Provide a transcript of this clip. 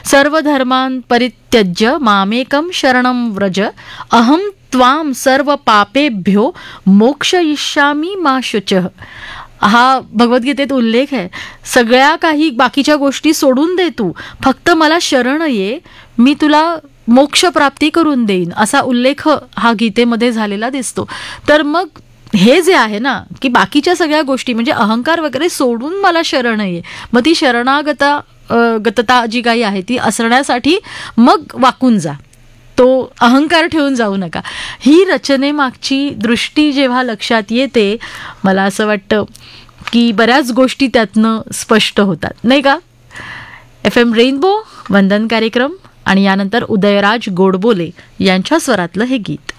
सर्व धर्मान् परित्यज्य मामेकं शरणं व्रज अहं त्वां सर्व पापेभ्यो मोक्षयिष्यामि मा शुचः. हा भगवद्गीतेत उल्लेख आहे. सगळ्या काही बाकीच्या गोष्टी सोडून दे, तू फक्त मला शरण ये, मी तुला मोक्ष प्राप्ती करून देईन, असा उल्लेख हा गीतेमध्ये झालेला दिसतो. तर मग हे जे आहे ना, की बाकीच्या सगळ्या गोष्टी म्हणजे अहंकार वगैरे सोडून मला शरण ये, मग ती गतता जी काही आहे ती असण्यासाठी मग वाकून जा, तो अहंकार ठेवून जाऊ नका. ही रचनेमागची दृष्टी जेव्हा लक्षात येते, मला असं वाटतं की बऱ्याच गोष्टी त्यातनं स्पष्ट होतात, नाही का. FM रेनबो वंदन कार्यक्रम आणि यानंतर उदयराज गोडबोले यांच्या स्वरातलं हे गीत.